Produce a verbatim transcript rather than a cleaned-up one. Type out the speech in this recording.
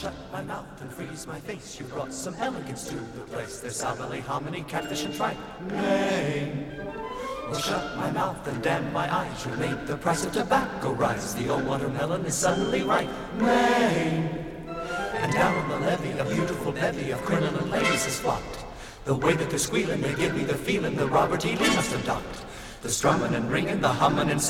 Shut my mouth and freeze my face. You brought some elegance to the place. There's salmon, hominy, catfish, and tripe. Nay. Well, shut my mouth and damn my eyes. You made the price of tobacco rise. The old watermelon is suddenly ripe. Nay. And down on the levee, a beautiful bevy of crinoline ladies is flocked. The way that they're squealing, they give me the feeling the Robert E. Lee must have docked. The strumming and ringing, the humming and